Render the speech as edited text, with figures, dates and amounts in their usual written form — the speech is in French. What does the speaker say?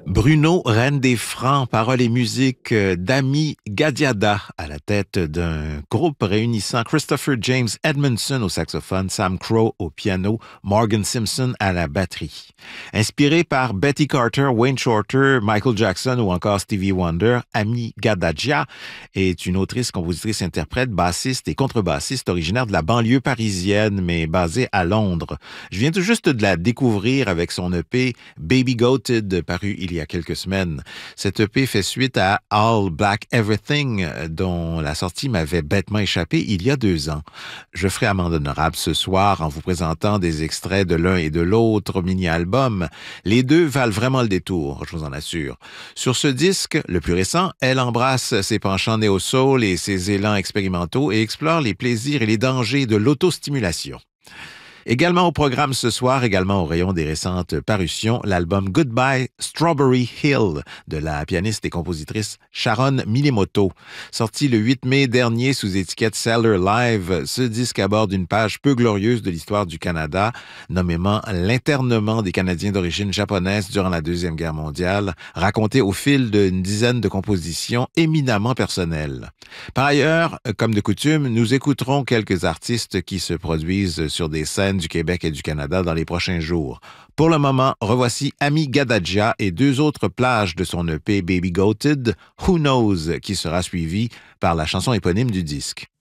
Bruno, reine des francs, paroles et musique d'Ami Gadiada à la tête d'un groupe réunissant Christopher James Edmondson au saxophone, Sam Crowe au piano, Morgan Simpson à la batterie. Inspiré par Betty Carter, Wayne Shorter, Michael Jackson ou encore Stevie Wonder, Ami Gadadia est une autrice, compositrice, interprète, bassiste et contrebassiste originaire de la banlieue parisienne mais basée à Londres. Je viens tout juste de la découvrir avec son EP Baby Goated paru il y a quelques semaines. Cette EP fait suite à All Black Everything, dont la sortie m'avait bêtement échappé il y a 2 ans. Je ferai amende honorable ce soir en vous présentant des extraits de l'un et de l'autre mini-album. Les deux valent vraiment le détour, je vous en assure. Sur ce disque, le plus récent, elle embrasse ses penchants néo-soul et ses élans expérimentaux et explore les plaisirs et les dangers de l'autostimulation. Également au programme ce soir, également au rayon des récentes parutions, l'album Goodbye Strawberry Hill de la pianiste et compositrice Sharon Minemoto. Sorti le 8 mai dernier sous étiquette Cellar Live, ce disque aborde une page peu glorieuse de l'histoire du Canada, nommément l'internement des Canadiens d'origine japonaise durant la Deuxième Guerre mondiale, raconté au fil d'une dizaine de compositions éminemment personnelles. Par ailleurs, comme de coutume, nous écouterons quelques artistes qui se produisent sur des scènes du Québec et du Canada dans les prochains jours. Pour le moment, revoici Ami Gadadia et 2 autres plages de son EP Baby Goated, Who Knows, qui sera suivi par la chanson éponyme du disque.